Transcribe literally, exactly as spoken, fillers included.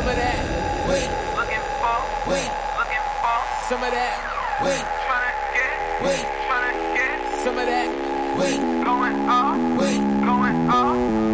Some of that, wait, looking for, wait, looking for, some of that, wait, tryna get, wait, tryna get, some of that, wait, going up, wait, going up.